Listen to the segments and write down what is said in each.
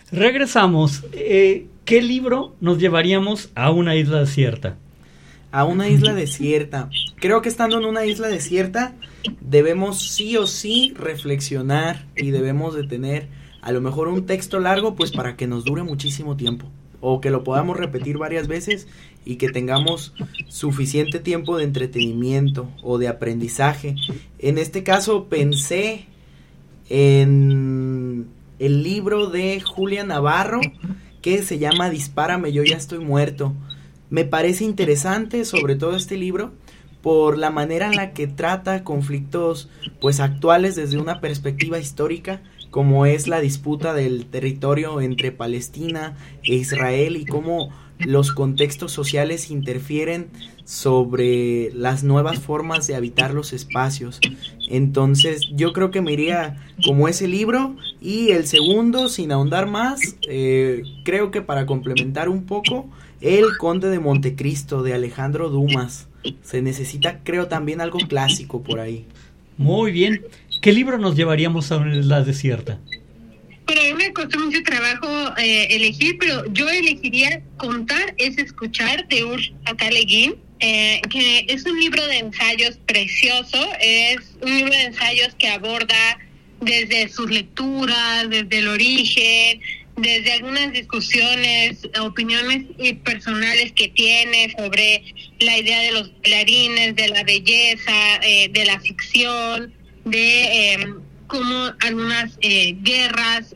Regresamos. ¿Qué libro nos llevaríamos a una isla desierta? A una isla desierta. Creo que estando en una isla desierta debemos sí o sí reflexionar y debemos de tener a lo mejor un texto largo, pues para que nos dure muchísimo tiempo o que lo podamos repetir varias veces y que tengamos suficiente tiempo de entretenimiento o de aprendizaje. En este caso pensé en el libro de Julia Navarro que se llama Dispárame, yo ya estoy muerto. Me parece interesante sobre todo este libro por la manera en la que trata conflictos pues actuales desde una perspectiva histórica, como es la disputa del territorio entre Palestina e Israel y cómo los contextos sociales interfieren sobre las nuevas formas de habitar los espacios. Entonces yo creo que me iría como ese libro. Y el segundo, sin ahondar más, creo que para complementar un poco, El Conde de Montecristo de Alejandro Dumas. Se necesita, creo, también algo clásico por ahí. Muy bien. ¿Qué libro nos llevaríamos a una isla desierta? Bueno, a mí me costó mucho trabajo elegir, pero yo elegiría Contar es escuchar, de Ursula K. Le Guin, que es un libro de ensayos precioso. Es un libro de ensayos que aborda desde sus lecturas, desde el origen, desde algunas discusiones, opiniones personales que tiene sobre la idea de los bailarines, de la belleza, de la ficción, de cómo algunas guerras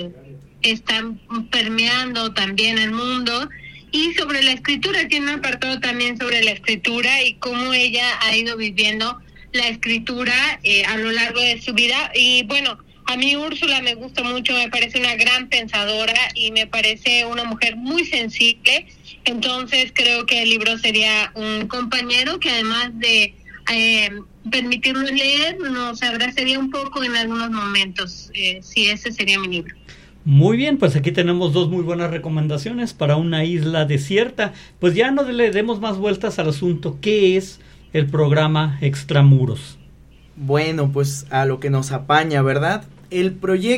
están permeando también el mundo, y sobre la escritura. Tiene un apartado también sobre la escritura y cómo ella ha ido viviendo la escritura a lo largo de su vida. Y bueno, a mí Úrsula me gusta mucho, me parece una gran pensadora y me parece una mujer muy sensible. Entonces creo que el libro sería un compañero que, además de permitirnos leer, nos abrazaría un poco en algunos momentos. Sí, ese sería mi libro. Muy bien, pues aquí tenemos dos muy buenas recomendaciones para una isla desierta. Pues ya no le demos más vueltas al asunto. ¿Qué es el programa Extramuros? Bueno, pues a lo que nos apaña, ¿verdad? El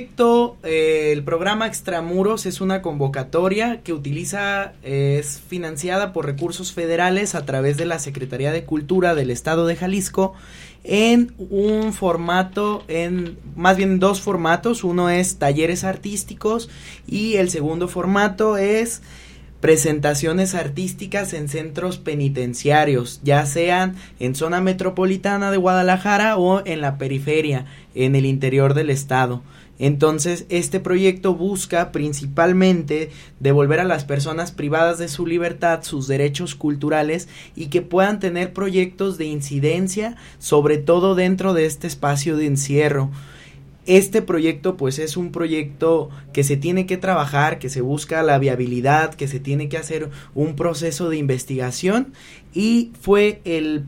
programa Extramuros es una convocatoria que es financiada por recursos federales a través de la Secretaría de Cultura del Estado de Jalisco, en un formato, más bien dos formatos. Uno es talleres artísticos y el segundo formato es presentaciones artísticas en centros penitenciarios, ya sean en zona metropolitana de Guadalajara o en la periferia, en el interior del estado. Entonces, este proyecto busca principalmente devolver a las personas privadas de su libertad sus derechos culturales y que puedan tener proyectos de incidencia, sobre todo dentro de este espacio de encierro. Este proyecto pues es un proyecto que se tiene que trabajar, que se busca la viabilidad, que se tiene que hacer un proceso de investigación, y fue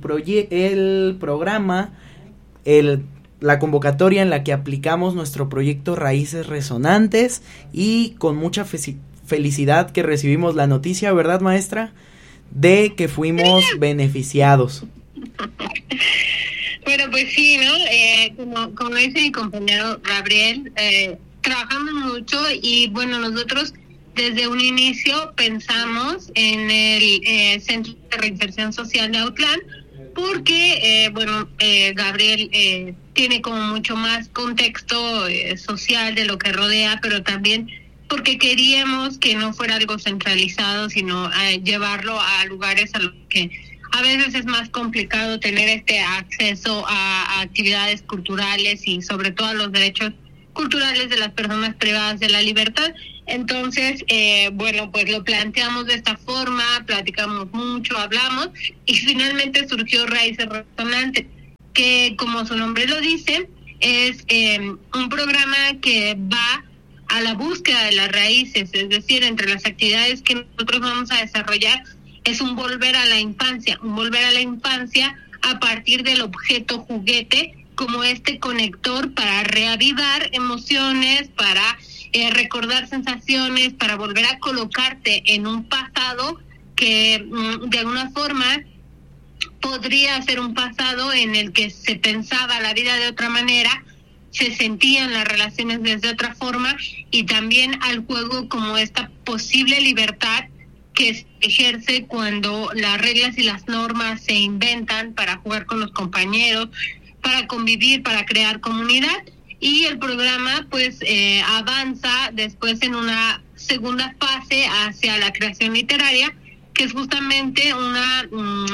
la convocatoria en la que aplicamos nuestro proyecto Raíces Resonantes, y con mucha felicidad que recibimos la noticia, ¿verdad, maestra?, de que fuimos beneficiados. Bueno, pues sí, ¿no? Como dice mi compañero Gabriel, trabajamos mucho y bueno, nosotros desde un inicio pensamos en el Centro de Reinserción Social de Autlán, porque, Gabriel tiene como mucho más contexto social de lo que rodea, pero también porque queríamos que no fuera algo centralizado, sino llevarlo a lugares a los que a veces es más complicado tener este acceso a actividades culturales y sobre todo a los derechos culturales de las personas privadas de la libertad. Entonces, pues lo planteamos de esta forma, platicamos mucho, hablamos y finalmente surgió Raíces Resonantes, que como su nombre lo dice, es un programa que va a la búsqueda de las raíces, es decir, entre las actividades que nosotros vamos a desarrollar es un volver a la infancia a partir del objeto juguete como este conector para reavivar emociones, para recordar sensaciones, para volver a colocarte en un pasado que de alguna forma podría ser un pasado en el que se pensaba la vida de otra manera, se sentían las relaciones desde otra forma, y también al juego como esta posible libertad que se ejerce cuando las reglas y las normas se inventan para jugar con los compañeros, para convivir, para crear comunidad. Y el programa pues avanza después en una segunda fase hacia la creación literaria, que es justamente una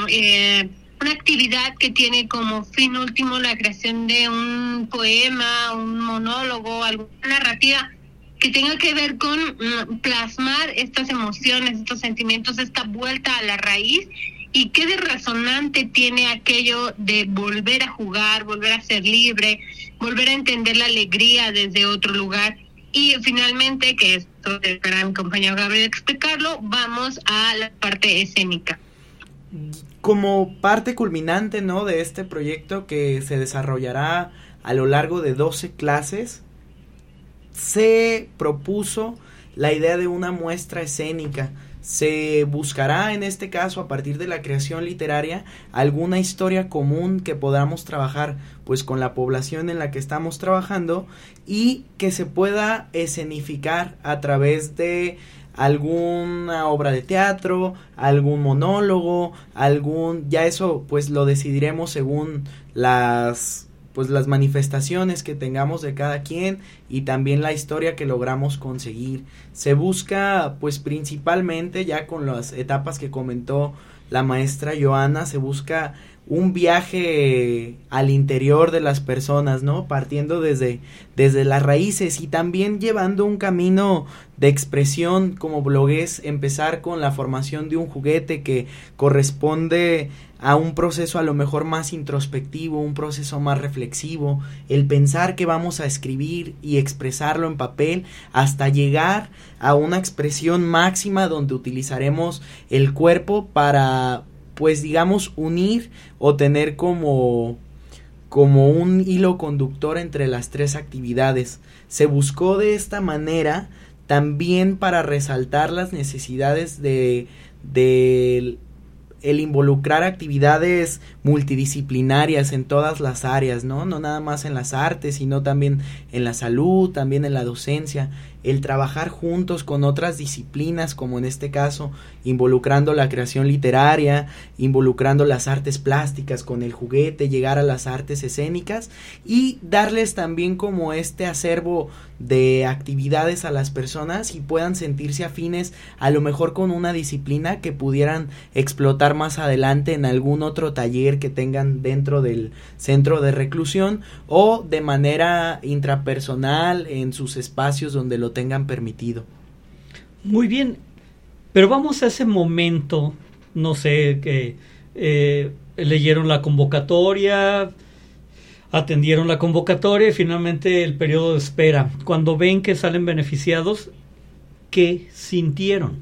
actividad que tiene como fin último la creación de un poema, un monólogo, alguna narrativa que tenga que ver con plasmar estas emociones, estos sentimientos, esta vuelta a la raíz. Y qué de resonante tiene aquello de volver a jugar, volver a ser libre, volver a entender la alegría desde otro lugar. Y finalmente, que esto espera mi compañero Gabriel explicarlo, vamos a la parte escénica. Como parte culminante, ¿no?, de este proyecto que se desarrollará a lo largo de 12 clases, se propuso la idea de una muestra escénica. Se buscará en este caso, a partir de la creación literaria, alguna historia común que podamos trabajar pues con la población en la que estamos trabajando, y que se pueda escenificar a través de alguna obra de teatro, algún monólogo, ya eso pues lo decidiremos según las manifestaciones que tengamos de cada quien, y también la historia que logramos conseguir. Se busca pues principalmente, ya con las etapas que comentó la maestra Joana, se busca un viaje al interior de las personas, ¿no?, partiendo desde las raíces, y también llevando un camino de expresión como blogués, empezar con la formación de un juguete que corresponde a un proceso a lo mejor más introspectivo, un proceso más reflexivo, el pensar que vamos a escribir y expresarlo en papel, hasta llegar a una expresión máxima donde utilizaremos el cuerpo para, pues digamos, unir o tener como un hilo conductor entre las tres actividades. Se buscó de esta manera también para resaltar las necesidades de el involucrar actividades multidisciplinarias en todas las áreas, ¿no? No nada más en las artes, sino también en la salud, también en la docencia, el trabajar juntos con otras disciplinas, como en este caso, involucrando la creación literaria, involucrando las artes plásticas con el juguete, llegar a las artes escénicas, y darles también como este acervo de actividades a las personas y puedan sentirse afines a lo mejor con una disciplina que pudieran explotar más adelante en algún otro taller que tengan dentro del centro de reclusión, o de manera intrapersonal en sus espacios donde lo tengan permitido. Muy bien, pero vamos a ese momento, no sé, que leyeron la convocatoria, atendieron la convocatoria y finalmente el periodo de espera. Cuando ven que salen beneficiados, ¿qué sintieron?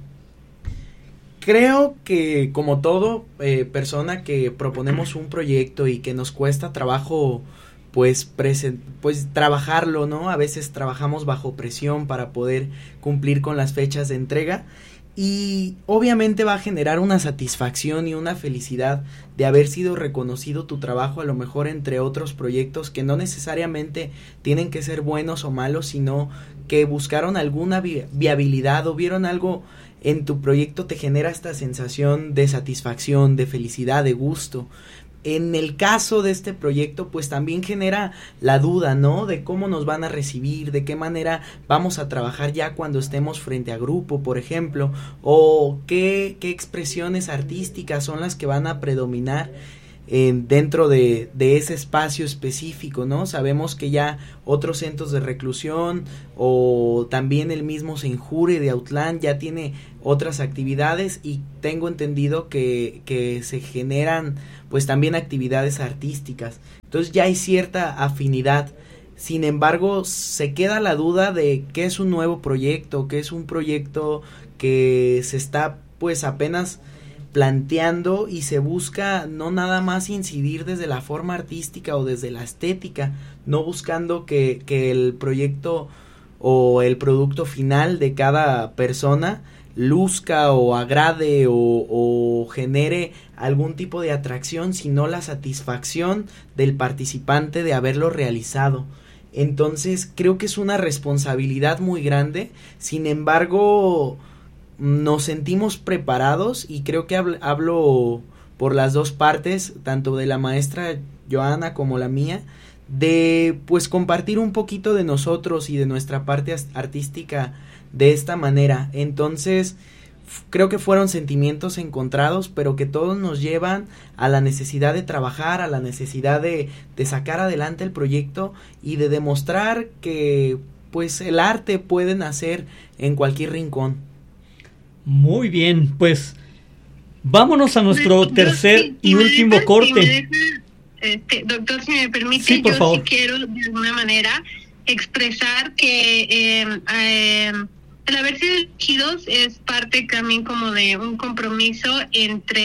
Creo que, como todo persona que proponemos un proyecto y que nos cuesta trabajo pues trabajarlo, ¿no? A veces trabajamos bajo presión para poder cumplir con las fechas de entrega, y obviamente va a generar una satisfacción y una felicidad de haber sido reconocido tu trabajo, a lo mejor entre otros proyectos que no necesariamente tienen que ser buenos o malos, sino que buscaron alguna viabilidad o vieron algo en tu proyecto. Te genera esta sensación de satisfacción, de felicidad, de gusto. En el caso de este proyecto, pues también genera la duda, ¿no?, de cómo nos van a recibir, de qué manera vamos a trabajar ya cuando estemos frente a grupo, por ejemplo, o qué expresiones artísticas son las que van a predominar dentro de ese espacio específico, ¿no? Sabemos que ya otros centros de reclusión o también el mismo Senjure de Autlán ya tiene otras actividades, y tengo entendido que se generan pues también actividades artísticas, entonces ya hay cierta afinidad. Sin embargo, se queda la duda de qué es un nuevo proyecto, qué es un proyecto que se está pues apenas planteando, y se busca no nada más incidir desde la forma artística o desde la estética, no buscando que el proyecto o el producto final de cada persona luzca o agrade o genere algún tipo de atracción, sino la satisfacción del participante de haberlo realizado. Entonces creo que es una responsabilidad muy grande. Sin embargo, nos sentimos preparados, y creo que hablo por las dos partes, tanto de la maestra Joana como la mía, de pues compartir un poquito de nosotros y de nuestra parte artística de esta manera. Entonces creo que fueron sentimientos encontrados, pero que todos nos llevan a la necesidad de trabajar, a la necesidad de sacar adelante el proyecto y de demostrar que pues el arte puede nacer en cualquier rincón. Muy bien, pues vámonos a nuestro tercer y último corte. Doctor, si me permite, sí, por favor. Sí quiero de alguna manera expresar que el haber sido elegidos es parte también como de un compromiso entre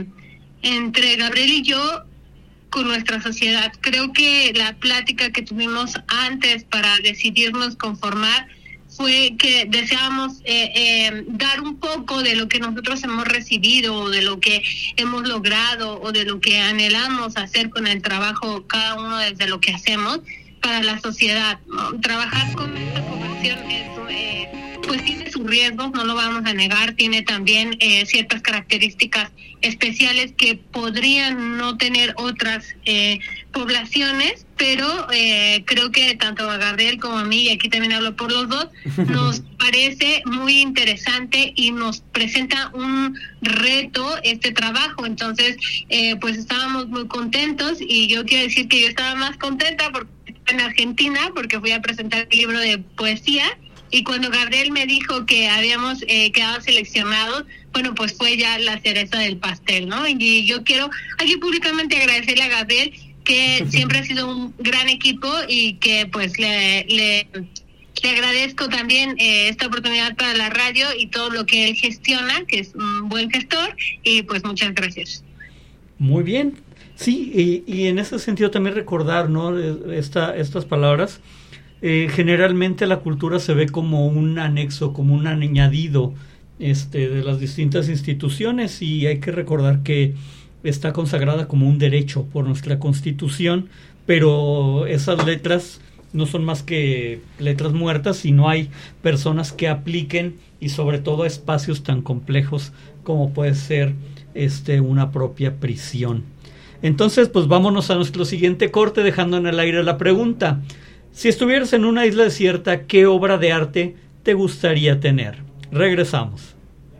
Gabriel y yo con nuestra sociedad. Creo que la plática que tuvimos antes para decidirnos conformar fue que deseábamos dar un poco de lo que nosotros hemos recibido, o de lo que hemos logrado, o de lo que anhelamos hacer con el trabajo, cada uno desde lo que hacemos para la sociedad, ¿no? Trabajar con esta población pues tiene sus riesgos, no lo vamos a negar, tiene también ciertas características especiales que podrían no tener otras poblaciones, pero creo que tanto a Gabriel como a mí, y aquí también hablo por los dos, nos parece muy interesante y nos presenta un reto este trabajo. Entonces pues estábamos muy contentos, y yo quiero decir que yo estaba más contenta porque en Argentina, porque fui a presentar el libro de poesía, y cuando Gabriel me dijo que habíamos quedado seleccionados, bueno, pues fue ya la cereza del pastel, ¿no? Y yo quiero aquí públicamente agradecerle a Gabriel, que siempre ha sido un gran equipo, y que pues le agradezco también esta oportunidad para la radio y todo lo que él gestiona, que es un buen gestor, y pues muchas gracias. Muy bien, sí, y en ese sentido también recordar, ¿no? Estas palabras. Generalmente la cultura se ve como un anexo, como un añadido de las distintas instituciones, y hay que recordar que está consagrada como un derecho por nuestra Constitución, pero esas letras no son más que letras muertas si no hay personas que apliquen, y sobre todo espacios tan complejos como puede ser una propia prisión. Entonces, pues vámonos a nuestro siguiente corte, dejando en el aire la pregunta: si estuvieras en una isla desierta, ¿qué obra de arte te gustaría tener? Regresamos.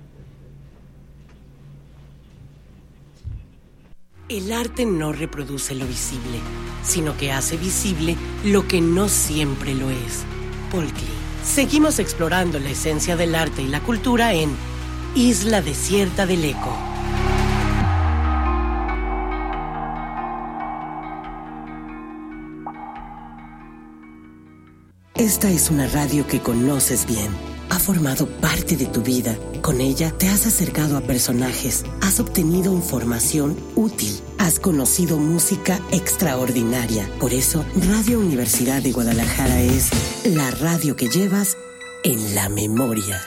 El arte no reproduce lo visible, sino que hace visible lo que no siempre lo es. Paul Klee. Seguimos explorando la esencia del arte y la cultura en Isla Desierta del Eco. Esta es una radio que conoces bien. Ha formado parte de tu vida. Con ella te has acercado a personajes, has obtenido información útil, has conocido música extraordinaria. Por eso, Radio Universidad de Guadalajara es la radio que llevas en la memoria.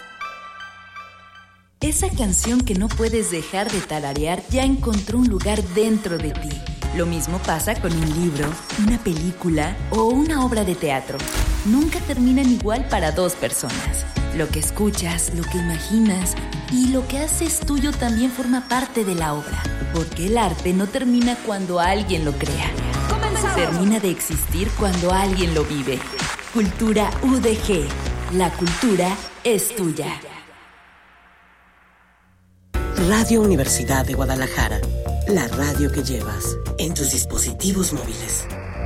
Esa canción que no puedes dejar de tararear ya encontró un lugar dentro de ti. Lo mismo pasa con un libro, una película o una obra de teatro. Nunca terminan igual para dos personas. Lo que escuchas, lo que imaginas y lo que haces tuyo también forma parte de la obra. Porque el arte no termina cuando alguien lo crea. ¡Comenzamos! Termina de existir cuando alguien lo vive. Cultura UDG. La cultura es tuya. Radio Universidad de Guadalajara. La radio que llevas en tus dispositivos móviles.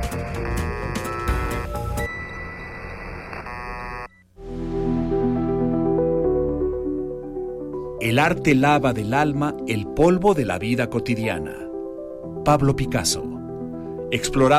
El arte lava del alma el polvo de la vida cotidiana. Pablo Picasso. Explorado